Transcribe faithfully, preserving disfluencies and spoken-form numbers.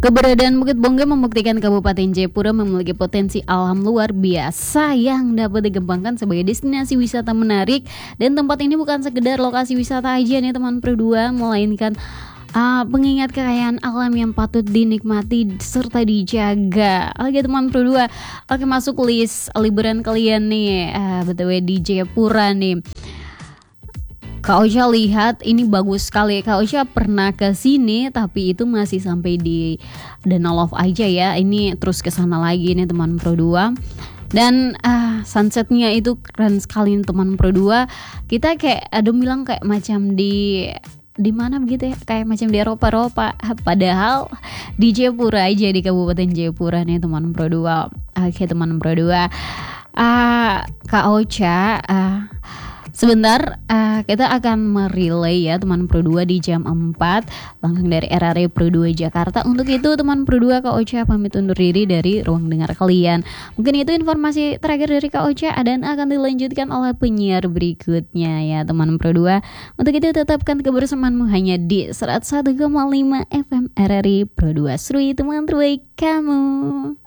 Keberadaan Bukit Bongga membuktikan Kabupaten Jayapura memiliki potensi alam luar biasa yang dapat dikembangkan sebagai destinasi wisata menarik. Dan tempat ini bukan sekedar lokasi wisata aja nih teman berdua, melainkan uh, pengingat kekayaan alam yang patut dinikmati serta dijaga. Oke teman berdua, oke masuk list liburan kalian nih, uh, btw di Jayapura nih. Kak Ocha lihat ini bagus sekali. Kak Ocha pernah ke sini tapi itu masih sampai di Danau Love aja ya. Ini terus ke sana lagi nih teman Pro dua. Dan uh, sunsetnya itu keren sekali nih teman Pro dua. Kita kayak ada bilang kayak macam di di mana begitu ya, kayak macam di Eropa-Eropa. Padahal di Jayapura aja, di Kabupaten Jayapura nih teman Pro dua. Oke teman Pro dua. Uh, Kak Ocha uh, Sebentar, uh, kita akan merelay ya teman Pro dua di jam empat langsung dari R R I Pro dua Jakarta. Untuk itu teman Pro dua, Kak Ocha pamit undur diri dari ruang dengar kalian. Mungkin itu informasi terakhir dari Kak Ocha dan akan dilanjutkan oleh penyiar berikutnya ya teman Pro dua. Untuk itu tetapkan kebersamaanmu hanya di seratus satu koma lima F M R R I Pro dua, Sri teman terbaik kamu.